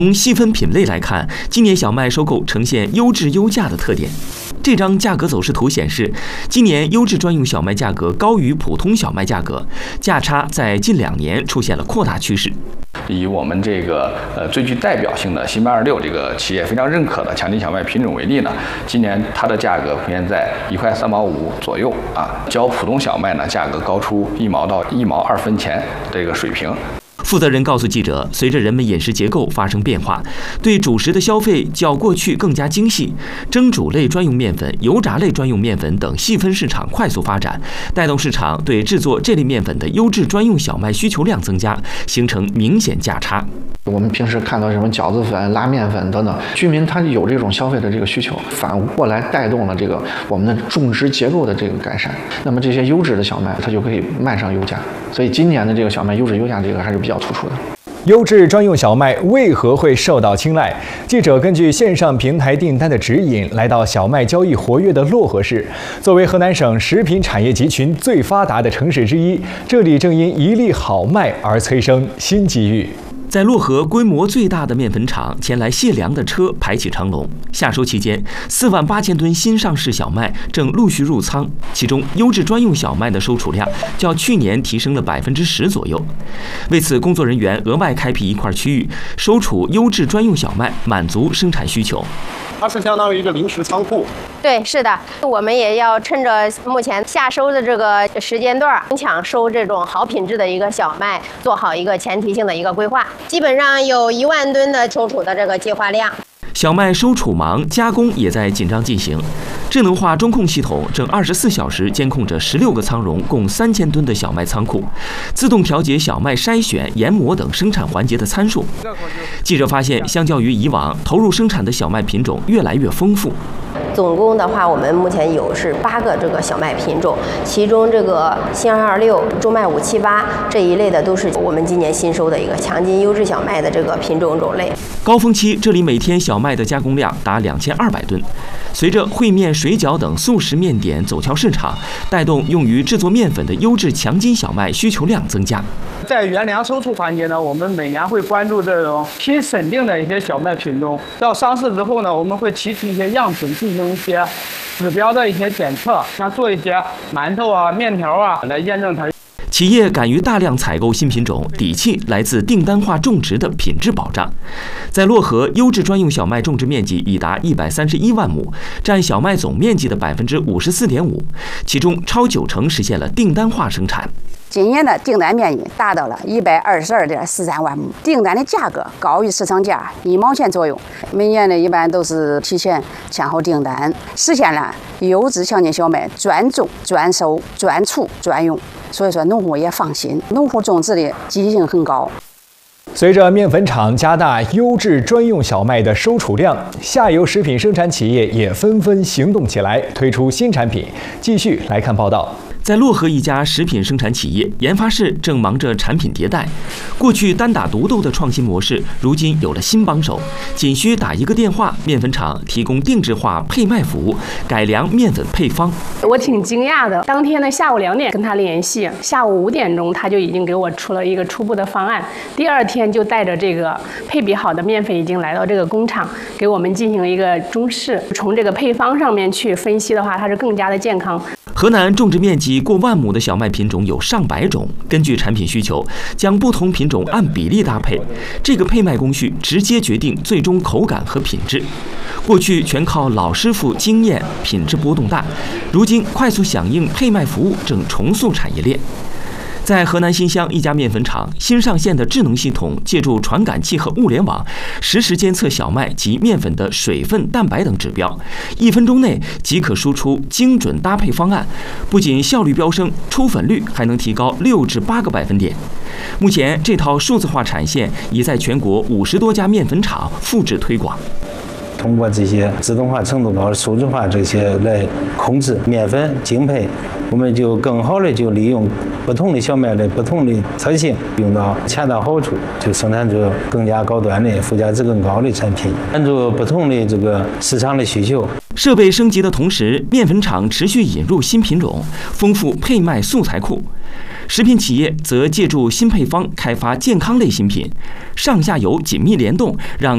从细分品类来看，今年小麦收购呈现优质优价的特点。这张价格走势图显示，今年优质专用小麦价格高于普通小麦价格，价差在近2年出现了扩大趋势。 以我们这个最具代表性的新麦26这个企业非常认可的强劲小麦品种为例呢，今年它的价格普遍在1块3毛5左右啊，较普通小麦呢价格高出1毛到1毛2分钱这个水平。 负责人告诉记者，随着人们饮食结构发生变化，对主食的消费较过去更加精细，蒸煮类专用面粉、油炸类专用面粉等细分市场快速发展，带动市场对制作这类面粉的优质专用小麦需求量增加，形成明显价差。 我们平时看到什么饺子粉、拉面粉等等，居民他有这种消费的这个需求，反过来带动了这个我们的种植结构的这个改善。那么这些优质的小麦，它就可以卖上优价。所以今年的这个小麦优质优价这个还是比较突出的。 优质专用小麦为何会受到青睐？记者根据线上平台订单的指引，来到小麦交易活跃的漯河市。作为河南省食品产业集群最发达的城市之一，这里正因一粒好麦而催生新机遇。 在漯河规模最大的面粉厂，前来卸粮的车排起长龙。夏收期间，48000吨新上市小麦正陆续入仓，其中优质专用小麦的收储量较去年提升了10%左右。为此，工作人员额外开辟一块区域，收储优质专用小麦，满足生产需求。 它是相当于一个临时仓库。 对，是的，我们也要趁着目前夏收的这个时间段，抢收这种好品质的一个小麦，做好一个前提性的一个规划。基本上有1万吨的收储的这个计划量。 小麦收储忙，加工也在紧张进行。智能化中控系统正24小时监控着16个仓容，共3000吨的小麦仓库，自动调节小麦筛选、研磨等生产环节的参数。记者发现，相较于以往，投入生产的小麦品种越来越丰富。 总共的话，我们目前有是8个这个小麦品种，其中这个新226、中麦578这一类的都是我们今年新收的一个强劲优质小麦的这个品种种类。 高峰期，这里每天小麦的加工量达2200吨。随着烩面、水饺等速食面点走俏市场，带动用于制作面粉的优质强筋小麦需求量增加。 在原粮收储环节呢，我们每年会关注这种新审定的一些小麦品种。到上市之后呢，我们会提取一些样品，进行一些指标的一些检测，像做一些馒头啊、面条啊，来验证它。 企业敢于大量采购新品种，底气来自订单化种植的品质保障。在漯河，优质专用小麦种植面积已达131万亩，占小麦总面积的54.5%，其中超90%实现了订单化生产。 今年的订单面积达到了122.43万亩，订单的价格高于市场价1毛钱左右。每年呢，一般都是提前签好订单，实现了优质强劲小麦专种、专收、专储、专用。所以说，农户也放心，农户种植的积极性很高。 随着面粉厂加大优质专用小麦的收储量，下游食品生产企业也纷纷行动起来，推出新产品。继续来看报道。 在漯河一家食品生产企业，研发室正忙着产品迭代。过去单打独斗的创新模式，如今有了新帮手。仅需打一个电话，面粉厂提供定制化配麦服务，改良面粉配方。 我挺惊讶的，当天的下午2点跟他联系，下午5点钟他就已经给我出了一个初步的方案。第2天就带着这个配比好的面粉已经来到这个工厂，给我们进行了一个中试。从这个配方上面去分析的话，它是更加的健康。 河南种植面积过万亩的小麦品种有上百种，根据产品需求，将不同品种按比例搭配，这个配麦工序直接决定最终口感和品质。过去全靠老师傅经验，品质波动大，如今快速响应配麦服务正重塑产业链。在河南新乡一家面粉厂，新上线的智能系统借助传感器和物联网，实时监测小麦及面粉的水分、蛋白等指标，1分钟内即可输出精准搭配方案，不仅效率飙升，出粉率还能提高6至8个百分点。目前，这套数字化产线已在全国50多家面粉厂复制推广。 通过这些自动化程度高、数字化这些来控制面粉精配，我们就更好的就利用不同的小麦的不同的特性，用到恰到好处，就生产出更加高端的、附加值更高的产品，满足不同的这个市场的需求。 设备升级的同时，面粉厂持续引入新品种，丰富配麦素材库。食品企业则借助新配方开发健康类新品，上下游紧密联动，让